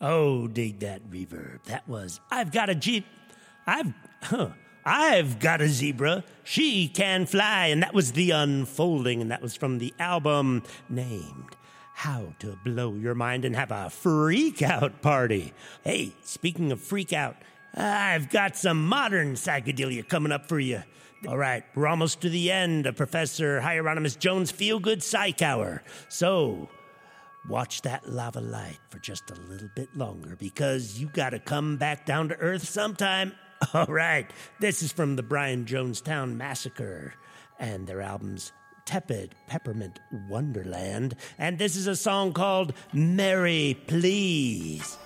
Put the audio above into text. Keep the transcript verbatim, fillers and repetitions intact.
Oh, dig that reverb. That was I've got a Jeep. I've huh. I've got a zebra. She can fly. And that was The Unfolding. And that was from the album named How to Blow Your Mind and Have a Freak Out Party. Hey, speaking of freak out, I've got some modern psychedelia coming up for you. All right, we're almost to the end of Professor Hieronymus Jones' Feel Good Psych Hour. So watch that lava light for just a little bit longer because you got to come back down to earth sometime. All right, this is from the Brian Jonestown Massacre and their album's Tepid Peppermint Wonderland. And this is a song called Mary Please.